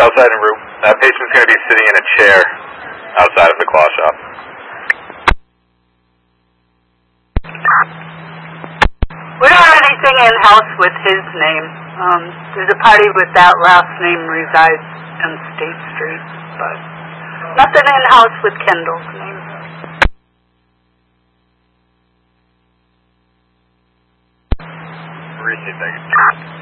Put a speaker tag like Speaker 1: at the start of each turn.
Speaker 1: Southside and Route. Patient's going to be sitting in a chair outside of the claw shop.
Speaker 2: We don't have anything in-house with his name. There's a party with that last name resides on State Street, but nothing in-house with Kendall's name.
Speaker 1: Receive that.